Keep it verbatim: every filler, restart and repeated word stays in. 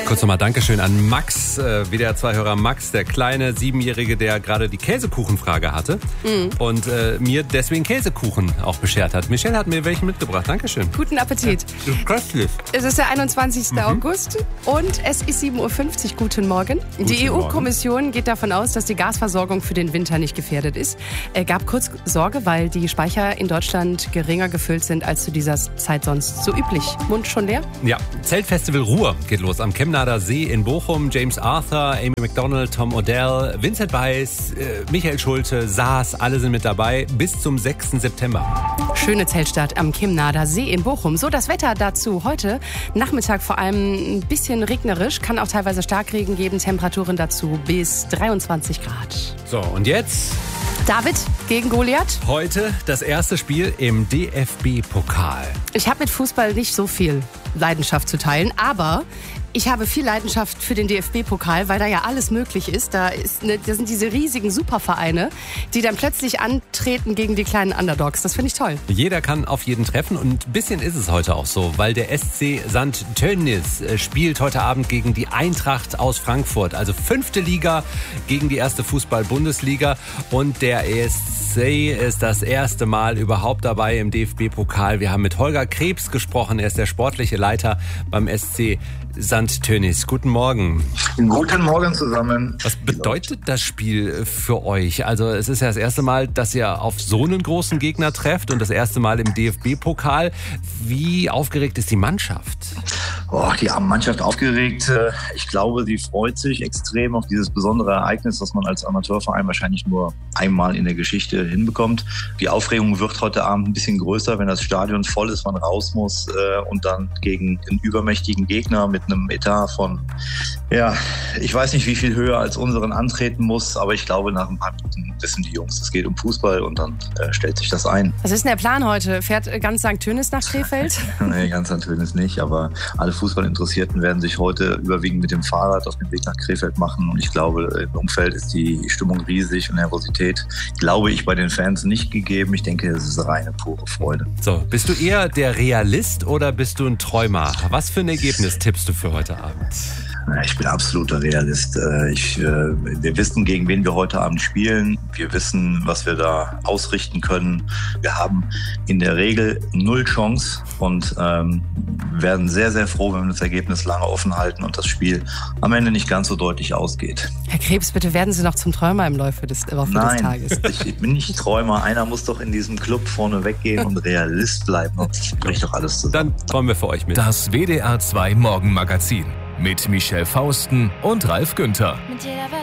Kurz nochmal Dankeschön an Max, äh, W D R zwei Hörer Max, der kleine Siebenjährige, der gerade die Käsekuchenfrage hatte mhm. und äh, mir deswegen Käsekuchen auch beschert hat. Michelle hat mir welchen mitgebracht. Dankeschön. Guten Appetit. Ja, ist köstlich. Es ist der einundzwanzigsten Mhm. August und es ist sieben Uhr fünfzig. Guten Morgen. Guten die E Morgen. U-Kommission geht davon aus, dass die Gasversorgung für den Winter nicht gefährdet ist. Es gab kurz Sorge, weil die Speicher in Deutschland geringer gefüllt sind als zu dieser Zeit sonst so üblich. Mund schon leer? Ja, Zeltfestival Ruhr geht los am Chemnader See in Bochum. James Arthur, Amy Macdonald, Tom Odell, Vincent Weiss, äh, Michael Schulte, Saas, alle sind mit dabei bis zum sechsten September. Schöne Zeltstadt am Chemnader See in Bochum. So, das Wetter dazu heute. Nachmittag vor allem ein bisschen regnerisch, kann auch teilweise Starkregen geben. Temperaturen dazu bis dreiundzwanzig Grad. So, und jetzt David gegen Goliath. heute das erste Spiel im D F B-Pokal. Ich habe mit Fußball nicht so viel Leidenschaft zu teilen, aber ich habe viel Leidenschaft für den D F B-Pokal, weil da ja alles möglich ist. Da, ist eine, da sind diese riesigen Supervereine, die dann plötzlich antreten gegen die kleinen Underdogs. Das finde ich toll. Jeder kann auf jeden treffen und ein bisschen ist es heute auch so, weil der S C Sankt Tönnies spielt heute Abend gegen die Eintracht aus Frankfurt. Also fünfte Liga gegen die erste Fußball-Bundesliga und der E S C ist das erste Mal überhaupt dabei im D F B-Pokal. Wir haben mit Holger Krebs gesprochen, er ist der sportliche Leiter beim S C Sankt Tönnies. Guten Morgen. Guten Morgen zusammen. Was bedeutet das Spiel für euch? Also es ist ja das erste Mal, dass ihr auf so einen großen Gegner trefft und das erste Mal im D F B-Pokal. Wie aufgeregt ist die Mannschaft? Oh, die Mannschaft aufgeregt. Ich glaube, sie freut sich extrem auf dieses besondere Ereignis, das man als Amateurverein wahrscheinlich nur einmal in der Geschichte hinbekommt. Die Aufregung wird heute Abend ein bisschen größer, wenn das Stadion voll ist, man raus muss und dann gegen einen übermächtigen Gegner mit einem Etat von, ja, ich weiß nicht, wie viel höher als unseren antreten muss, aber ich glaube, nach ein paar Minuten wissen die Jungs, es geht um Fußball und dann äh, stellt sich das ein. Was ist denn der Plan heute? Fährt ganz Sankt Tönnies nach Krefeld? Nee, ganz Sankt Tönnies nicht, aber alle Fußballinteressierten werden sich heute überwiegend mit dem Fahrrad auf den Weg nach Krefeld machen und ich glaube, im Umfeld ist die Stimmung riesig und Nervosität, glaube ich, bei den Fans nicht gegeben. Ich denke, es ist reine pure Freude. So, bist du eher der Realist oder bist du ein Träumer? Was für ein Ergebnis tippst du für heute Abend? Ich bin absoluter Realist. Ich, wir wissen, gegen wen wir heute Abend spielen. Wir wissen, was wir da ausrichten können. Wir haben in der Regel null Chance und ähm, werden sehr, sehr froh, wenn wir das Ergebnis lange offen halten und das Spiel am Ende nicht ganz so deutlich ausgeht. Herr Krebs, bitte werden Sie noch zum Träumer im Laufe des, im Laufe Nein, des Tages. Ich bin nicht Träumer. Einer muss doch in diesem Club vorne weggehen und Realist bleiben. Sonst bricht doch alles zusammen. Dann kommen wir für euch mit. Das W D R zwei Morgenmagazin mit Michelle Fausten und Ralf Günther. Mit jeder Welle